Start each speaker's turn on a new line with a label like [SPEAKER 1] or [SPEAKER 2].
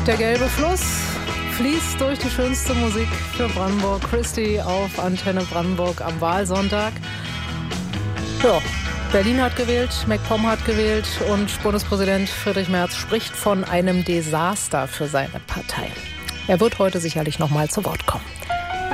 [SPEAKER 1] Der gelbe Fluss fließt durch die schönste Musik für Brandenburg. Christy auf Antenne Brandenburg am Wahlsonntag. Ja, Berlin hat gewählt, MacPom hat gewählt und Bundespräsident Friedrich Merz spricht von einem Desaster für seine Partei. Er wird heute sicherlich noch mal zu Wort kommen.